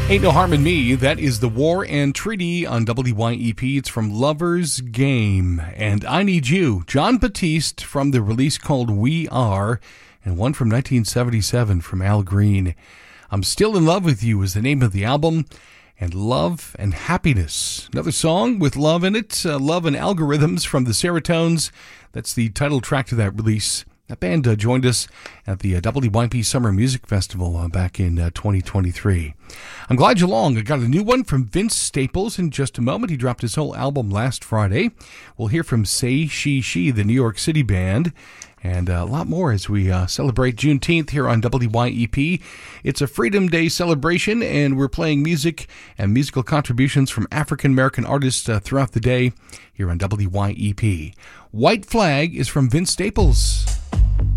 Ain't No Harm in Me, that is The War and Treaty on WYEP. It's from Lover's Game. And I Need You, John Batiste from the release called We Are, and one from 1977 from Al Green. I'm Still in Love with You is the name of the album, and Love and Happiness. Another song with love in it, Love and Algorithms from the Seratones. That's the title track to that release. That band joined us at the WYP Summer Music Festival back in 2023. I'm glad you're along. I got a new one from Vince Staples in just a moment. He dropped his whole album last Friday. We'll hear from Say She She, the New York City band, and a lot more as we celebrate Juneteenth here on WYEP. It's a Freedom Day celebration, and we're playing music and musical contributions from African-American artists throughout the day here on WYEP. White Flag is from Vince Staples.